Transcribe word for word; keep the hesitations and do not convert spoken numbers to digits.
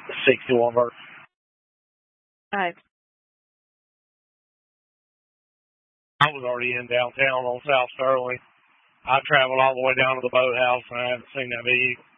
sixty-one Burke. All right. I was already in downtown on South Sterling. I traveled all the way down to the boathouse, and I haven't seen that vehicle.